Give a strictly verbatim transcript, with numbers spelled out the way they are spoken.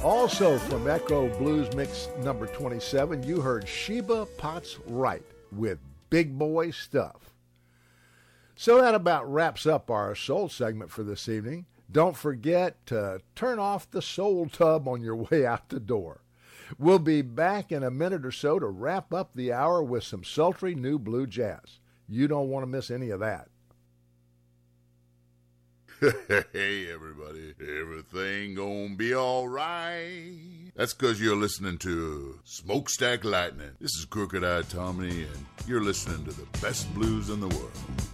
Also from Echo Blues Mix number twenty-seven, you heard Sheba Potts Wright with Big Boy Stuff. So that about wraps up our soul segment for this evening. Don't forget to turn off the soul tub on your way out the door. We'll be back in a minute or so to wrap up the hour with some sultry new blue jazz. You don't want to miss any of that. Hey, everybody. Everything gonna be all right. That's because you're listening to Smokestack Lightning. This is Crooked Eye Tommy, and you're listening to the best blues in the world.